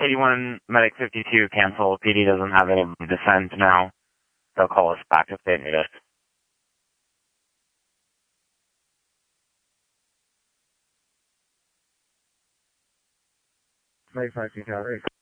81 Medic 52, cancel. PD doesn't have any descent now. They'll call us back if they need us. 95 Calgary.